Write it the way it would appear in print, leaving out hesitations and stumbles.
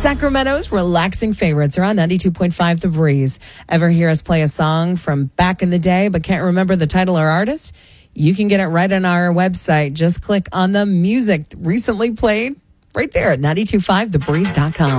Sacramento's relaxing favorites are on 92.5 The Breeze. Ever hear us play a song from back in the day but can't remember the title or artist? You can get it right on our website. Just click on the music recently played right there at 925thebreeze.com.